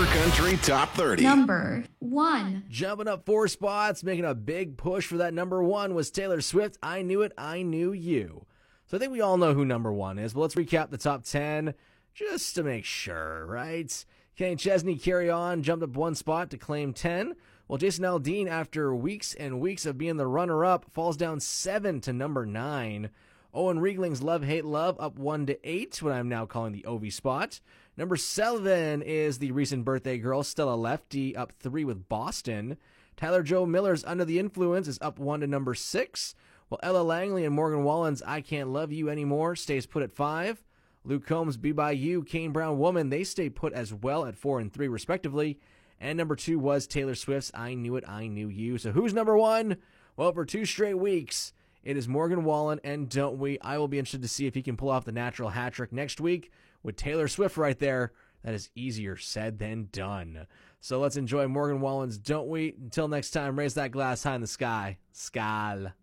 Country Top 30. Number 1. Jumping up 4 spots, making a big push for that number 1 was Taylor Swift, I Knew It, I Knew You. So I think we all know who number 1 is, but let's recap the top 10 just to make sure, right? Kenny Chesney, Carry On, jumped up 1 spot to claim 10. While Jason Aldean, after weeks and weeks of being the runner-up, falls down 7 to number 9. Owen Riegling's Love, Hate, Love up 1 to 8, what I'm now calling the Ovi spot. Number 7 is the recent birthday girl, Stella Lefty, up 3 with Boston. Tyler Joe Miller's Under the Influence is up 1 to number 6. While Ella Langley and Morgan Wallen's I Can't Love You Anymore stays put at 5. Luke Combs' Be By You, Kane Brown Woman, they stay put as well at 4 and 3 respectively. And number 2 was Taylor Swift's I Knew It, I Knew You. So who's number 1? Well, for 2 straight weeks, it is Morgan Wallen and Don't We. I will be interested to see if he can pull off the natural hat trick next week with Taylor Swift right there. That is easier said than done. So let's enjoy Morgan Wallen's Don't We. Until next time, raise that glass high in the sky. Skal.